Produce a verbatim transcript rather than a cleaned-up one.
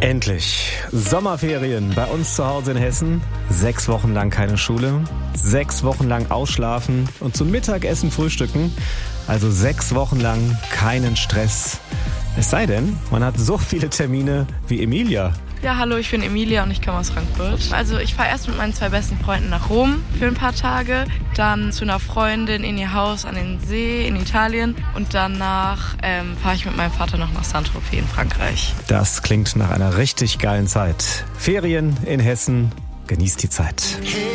Endlich. Sommerferien bei uns zu Hause in Hessen. Sechs Wochen lang keine Schule. Sechs Wochen lang ausschlafen und zum Mittagessen frühstücken. Also sechs Wochen lang keinen Stress. Es sei denn, man hat so viele Termine wie Emilia. Ja, hallo, ich bin Emilia und ich komme aus Frankfurt. Also ich fahre erst mit meinen zwei besten Freunden nach Rom für ein paar Tage, dann zu einer Freundin in ihr Haus an den See in Italien und danach ähm, fahre ich mit meinem Vater noch nach Saint-Tropez in Frankreich. Das klingt nach einer richtig geilen Zeit. Ferien in Hessen. Genießt die Zeit.